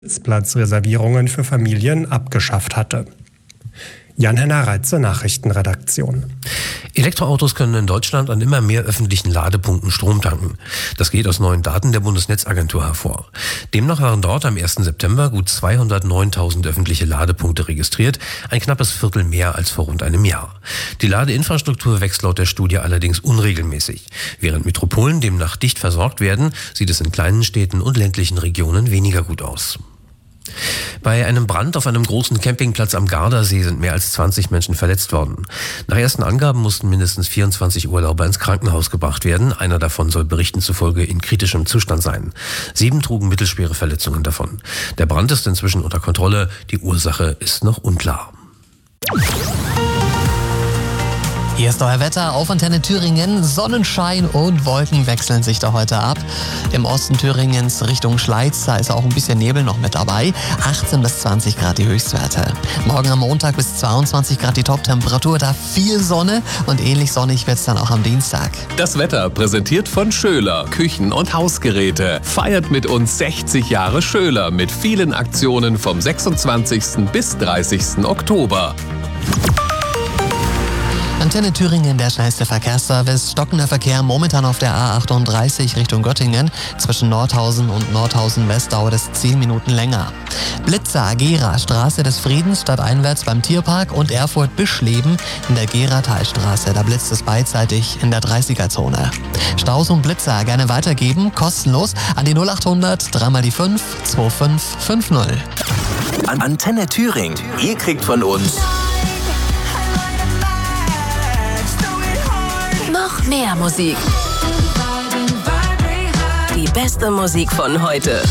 Sitzplatzreservierungen für Familien abgeschafft hatte. Jan-Henner Reitze, Nachrichtenredaktion. Elektroautos können in Deutschland an immer mehr öffentlichen Ladepunkten Strom tanken. Das geht aus neuen Daten der Bundesnetzagentur hervor. Demnach waren dort am 1. September gut 209.000 öffentliche Ladepunkte registriert, ein knappes Viertel mehr als vor rund einem Jahr. Die Ladeinfrastruktur wächst laut der Studie allerdings unregelmäßig. Während Metropolen demnach dicht versorgt werden, sieht es in kleinen Städten und ländlichen Regionen weniger gut aus. Bei einem Brand auf einem großen Campingplatz am Gardasee sind mehr als 20 Menschen verletzt worden. Nach ersten Angaben mussten mindestens 24 Urlauber ins Krankenhaus gebracht werden. Einer davon soll Berichten zufolge in kritischem Zustand sein. 7 trugen mittelschwere Verletzungen davon. Der Brand ist inzwischen unter Kontrolle. Die Ursache ist noch unklar. Hier ist euer Wetter auf Antenne Thüringen. Sonnenschein und Wolken wechseln sich da heute ab. Im Osten Thüringens Richtung Schleiz, da ist auch ein bisschen Nebel noch mit dabei. 18 bis 20 Grad die Höchstwerte. Morgen am Montag bis 22 Grad die Toptemperatur, da viel Sonne und ähnlich sonnig wird es dann auch am Dienstag. Das Wetter präsentiert von Schöler, Küchen- und Hausgeräte. Feiert mit uns 60 Jahre Schöler mit vielen Aktionen vom 26. bis 30. Oktober. Antenne Thüringen, der schnellste Verkehrsservice. Stockender Verkehr momentan auf der A38 Richtung Göttingen. Zwischen Nordhausen und Nordhausen West dauert es 10 Minuten länger. Blitzer, Gera, Straße des Friedens stadteinwärts beim Tierpark und Erfurt-Bischleben in der Gera-Talstraße. Da blitzt es beidseitig in der 30er-Zone. Staus und Blitzer gerne weitergeben, kostenlos an die 0800 3 mal die 5 2550. Antenne Thüringen. Ihr kriegt von uns noch mehr Musik. Die beste Musik von heute.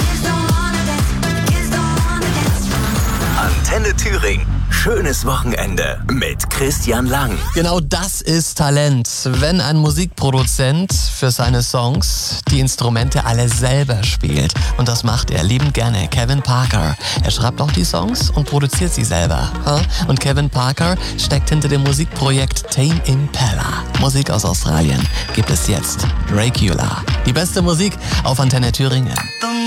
Antenne Thüringen. Schönes Wochenende mit Christian Lang. Genau das ist Talent, wenn ein Musikproduzent für seine Songs die Instrumente alle selber spielt. Und das macht er liebend gerne, Kevin Parker. Er schreibt auch die Songs und produziert sie selber. Und Kevin Parker steckt hinter dem Musikprojekt Tame Impala. Musik aus Australien gibt es jetzt. Dracula. Die beste Musik auf Antenne Thüringen.